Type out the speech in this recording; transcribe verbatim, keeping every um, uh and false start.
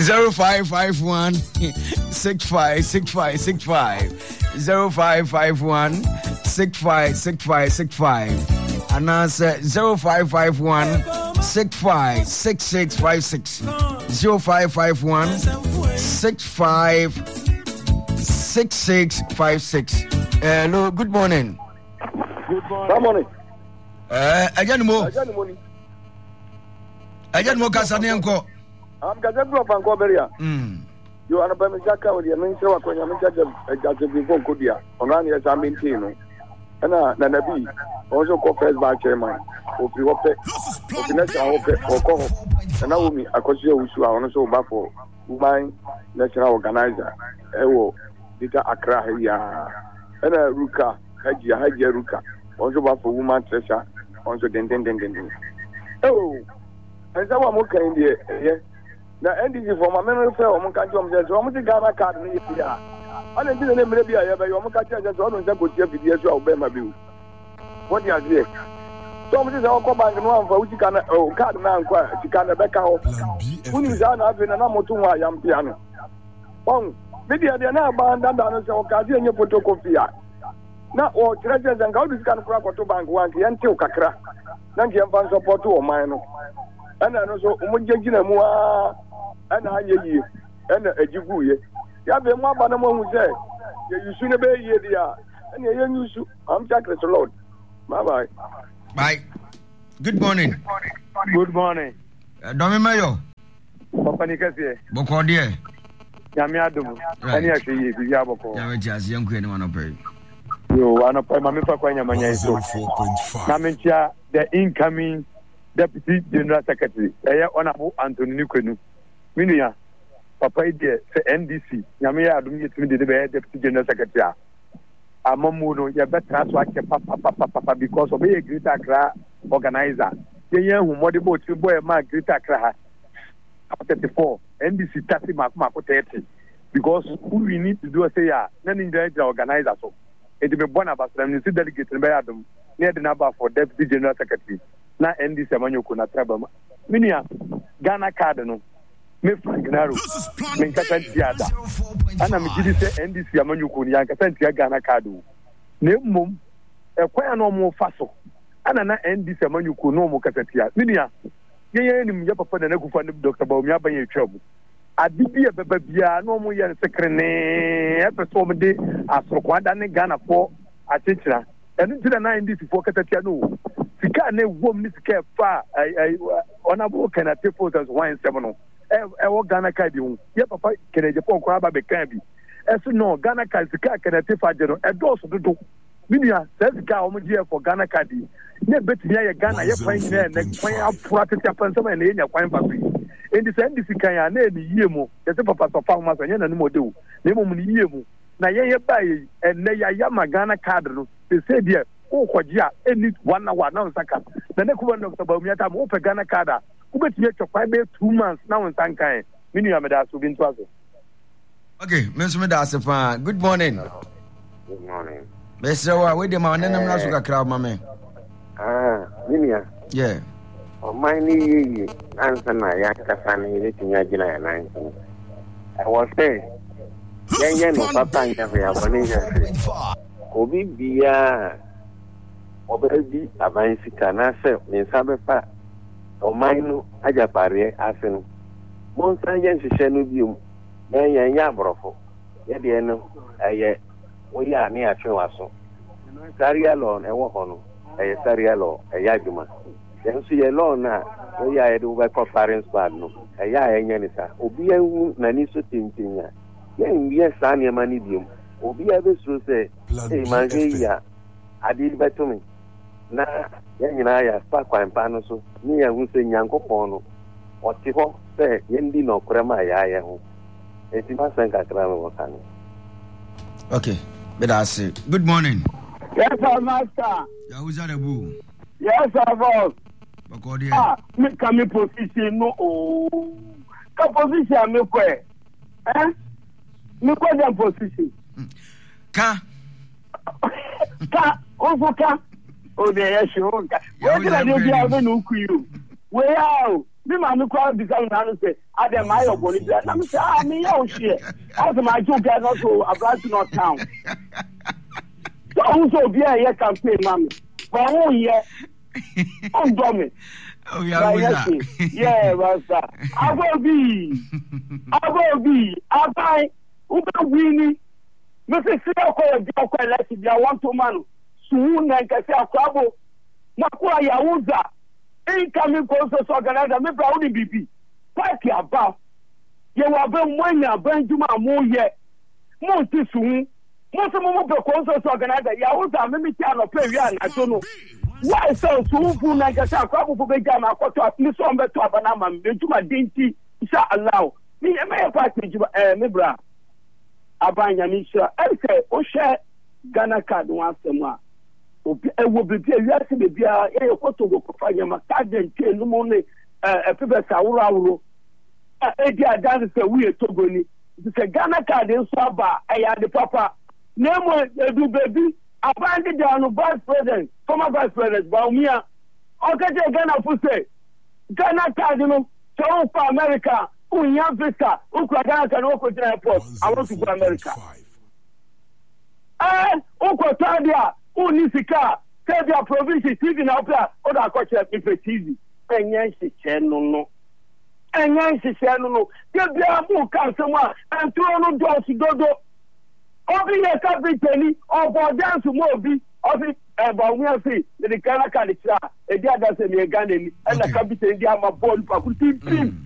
zero five five one six five six five six five zero five five one six five six five six five and answer zero five five one six five six six five six zero five five one six five six six five six. Hello, good morning. Good morning. Good morning. Uh, Ajanimo. Ajanimo. Ajanimo Kasanenko. I'm Gazebo Pancoberia. Hmm. You are a Bamizaka with the minister of Quenya Kudia, Onani as I'm in Tino. And Nanabi, also called first by chairman, who you hope the next hour or call. And now me, I could see you are also Buffalo, my national organizer, Ewo, Dita Accra, ya, and a Ruka, Hajia, Hajia Ruka, also Buffalo woman treasure, also den den den den. Oh, and someone more kind here. Na N D C for my memory fair o monka jom je so mo ti Ghana card ni ya ana ndi ne mere bia ya ba yo monka je so no nse ko tie fidie so o be ma bi o what you say so mo ti say o ko bank no amfa uti kana o card na anko ti kana be ka ho uni za na afi na na motu wa ya mpia no bon media de na ba ndanda no se o ka je nye photocopy ya na o treasure zanga o diskan kura ko to bank wan ti ente o kakra na nge mfa support o man no ana no so mo je gina mu a ana ayeyi ana ajiguye ya be mu aba na mo hu say ye yusu ne be ye dia ana ye yusu am chakre so lord bye bye bye. Good morning. Good morning. Domi mayo papa ni kase boko de ya me adumu ani ahwe ye bi ya boko ya me jasi yanku ene mano pay yo wana pa mama pa kwa nyama nya iso na mentia the incoming Deputy General Secretary, Aya Honorable Anthony Nikwenu. Minia, Papa Ide, N D C, Yamia Adumi, the Deputy General Secretary. Amamuno, you better watch Papa Papa Papa because of a Greater Accra organizer. The young who modified to boy my Greater Accra thirty-four, N D C thirty Marco thirty. Because who we need to do a say, none in the organizer. So it will be one of us, and the delegate in Bayadum, near the number for Deputy General Secretary. Na N D C Amanyoko na traba minia Ghana card no me frangnaro me kasantia da ana me gidi se N D C Amanyoko ni yankasantia Ghana card na mmom ekwan na omo faso ana na N D C Amanyoko no omo kasantia minia yeye ni mja papa na kufa ni Doctor Bawumi abanye twam adibia baba bia na omo ye sekrene epeso omo de asrokwada ne Ghana fo achichira enu tira na N D C fo kasantia no sika ne wom ni sika fa ai Honorable Kenneth Photos one seven e e wo Ghana card bi hu ye papa Kenneth Japan kwa ba be kan bi eso no Ghana card sika Kenneth fa je no e do so dodo minia sika o mo je for Ghana card ne betimi ya Ghana ye kwan ni ne kwan afura tete apansama na enya kwan ba bi endi se ndi sika ya na ni yie mu ye se papa so fa ma so nya na ni modeu ne mo mu ni yie mu na ye ye ba ye enne ya ya ma Ghana card no se se dia o kwajia eni one hour na nsaka na ne kuba Doctor Bawumi ata mo pe Ghana card a kubetime chokwa be two months na nsaka kan mini ya meda so bintu aso. Okay, menso meda asefa. Good morning. Good morning. Besewa we de ma nanam na so kakra ma me. Ah, mini ya. Yeah. O mai ni yi answer na ya kasa ni ile tinya gina ya nine. I was say yen yen no papa nja ya boni ya. Obi bia obebi avansi kana se mensabe pa o mainu aja pare asen mon sanje nhihye no biom na yen ya brofo ye de no eye wo ya ni atwe waso saria law na ewo ho no eye saria law eye adwuma yen so ye law na wo ya ye do be conference bad no eye anya ni sa obi anu na ni so tintinya yen wie sa ne mani biom obi abe so se e manje ya adi betumi na yanyina ya spa kwa mpano so ni ya hu se nyankopon no oti ho se yendi no krema ya ya hu eti ma senka krama wakano. Okay, that's it. Good morning. Yes, sir, master. Ya uza de bu. Yes, sir, boss. Bakodi. Ah, me kami position no oh. Ka position me kwe. Eh? Me kwe dem position. Ka. Ka, ofuka. O de ya shoka. We did I do ya be no ku you. We are Be my crowd become an say, I dem my your body. I'm say, ah, me oh shit. Also my joke get not so about to not town. So also be a year campaign, mommy. But oh yeah. Oh dummy. Oh yeah, yeah, Rasta. I will be. I will be. I buy. Who can win? Mister Seo ko e ko election dia want to man suun na nkase akwabo makwa ya uza incoming process organizer me bra odi bibi party aba ye wa be mwanya banjuma mo ye mo ti suun mo so mo be process organizer ya uza me mi ti ano pe wi an ajono why so suun fu na nkase akwabo fu be jama akoto atni so mbe to abana ma me juma dinti insha Allah me me party juma eh me bra abanya misha else o share Ghana card one sema obi e wo bebi e wiase bebi a e koto go kofanya ma card nke no mo ne e pebe sawuro awuro e di adan se wi etogo ni se Ghana card nso aba e ya de papa nemo edu bebi abandi de anu vice president former vice president Baumia o ka je Ghana fu say Ghana card no so for America unya visa ukwaga kan woko jina airport I want to go America eh uko tadia unisika tebia province T V na opera oda akoche ife T V enyen hyeche no no enyen hyeche no no tebia mu kan semwa antro no do dodo obi ye kapiteni obo dance mo obi obi e ba wi afi the Ghana kan tira e dia dance me Ghana ni e na kapiteni dia ma ball pa kuti pim